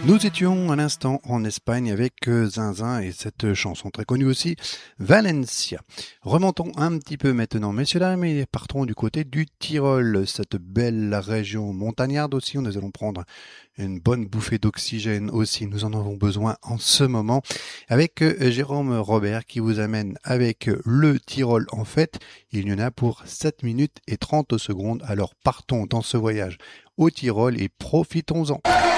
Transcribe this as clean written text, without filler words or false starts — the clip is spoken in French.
Nous étions à l'instant en Espagne avec Zinzin et cette chanson très connue aussi, Valencia. Remontons un petit peu maintenant, messieurs dames, et partons du côté du Tyrol, cette belle région montagnarde aussi, où nous allons prendre une bonne bouffée d'oxygène aussi, nous en avons besoin en ce moment, avec Jérôme Robert qui vous amène avec le Tyrol en fait. Il y en a pour 7 minutes et 30 secondes, alors partons dans ce voyage au Tyrol et profitons-en.